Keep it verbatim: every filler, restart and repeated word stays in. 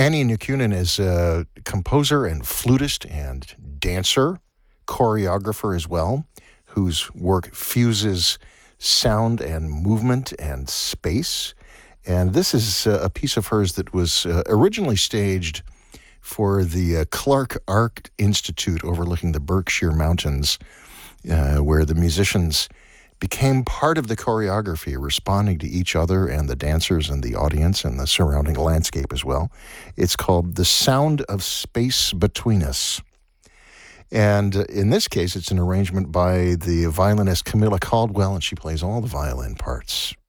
Annie Nukunen is a composer and flutist and dancer, choreographer as well, whose work fuses sound and movement and space. And this is uh, a piece of hers that was uh, originally staged for the uh, Clark Art Institute overlooking the Berkshire Mountains, uh, where the musicians became part of the choreography, responding to each other and the dancers and the audience and the surrounding landscape as well. It's called The Sound of Space Between Us. And uh, in this case, it's an arrangement by the violinist Camilla Caldwell, and she plays all the violin parts.